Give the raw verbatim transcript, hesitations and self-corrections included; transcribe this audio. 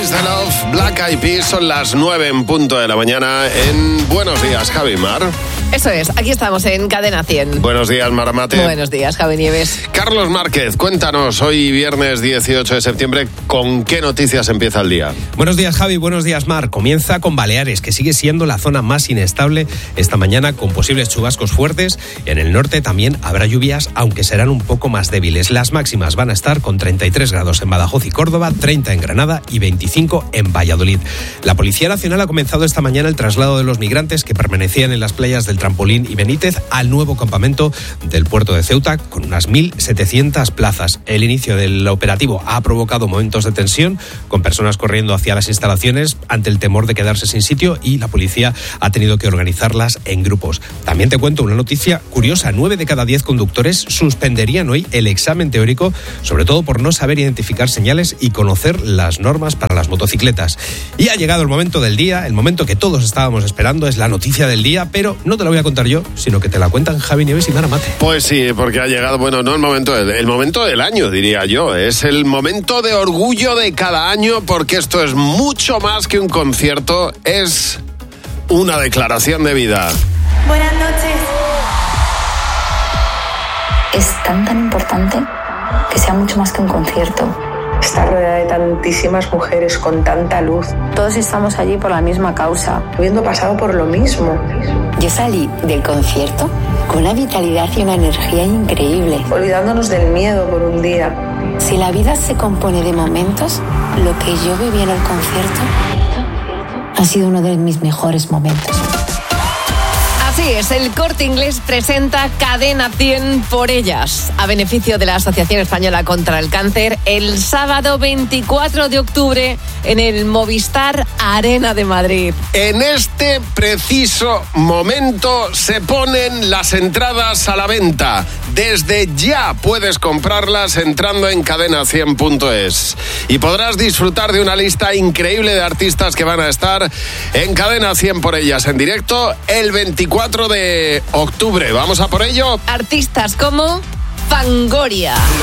Is the Love, Black Eyed Peas, son las nueve en punto de la mañana en Buenos Días, Javi Mar. Eso es, aquí estamos en Cadena cien. Buenos días, Maramate. Buenos días, Javi Nieves. Carlos Márquez, cuéntanos, hoy viernes dieciocho de septiembre, ¿con qué noticias empieza el día? Buenos días, Javi, buenos días, Mar. Comienza con Baleares, que sigue siendo la zona más inestable esta mañana, con posibles chubascos fuertes. En el norte también habrá lluvias, aunque serán un poco más débiles. Las máximas van a estar con treinta y tres grados en Badajoz y Córdoba, treinta en Granada y veinticinco en Valladolid. La Policía Nacional ha comenzado esta mañana el traslado de los migrantes que permanecían en las playas del Trampolín y Benítez al nuevo campamento del puerto de Ceuta, con unas mil setecientas plazas. El inicio del operativo ha provocado momentos de tensión, con personas corriendo hacia las instalaciones ante el temor de quedarse sin sitio, y la policía ha tenido que organizarlas en grupos. También te cuento una noticia curiosa: nueve de cada diez conductores suspenderían hoy el examen teórico, sobre todo por no saber identificar señales y conocer las normas para las motocicletas. Y ha llegado el momento del día, el momento que todos estábamos esperando. Es la noticia del día, pero no te la voy a contar yo, sino que te la cuentan Javi Nieves y Maramate. Pues sí, porque ha llegado, bueno, no el momento del, el momento del año, diría yo. Es el momento de orgullo de cada año, porque esto es mucho más que un concierto, es una declaración de vida. Buenas noches. Es tan tan importante que sea mucho más que un concierto. Estar rodeada de tantísimas mujeres con tanta luz. Todos estamos allí por la misma causa. Habiendo pasado por lo mismo. Yo salí del concierto con una vitalidad y una energía increíble. Olvidándonos del miedo por un día. Si la vida se compone de momentos, lo que yo viví en el concierto ha sido uno de mis mejores momentos. Así es, el Corte Inglés presenta Cadena cien por ellas, a beneficio de la Asociación Española contra el Cáncer, el sábado veinticuatro de octubre en el Movistar Arena de Madrid. En este preciso momento se ponen las entradas a la venta. Desde ya puedes comprarlas entrando en cadena cien punto es y podrás disfrutar de una lista increíble de artistas que van a estar en Cadena cien por ellas en directo el veinticuatro de octubre. ¿Vamos a por ello? Artistas como Fangoria.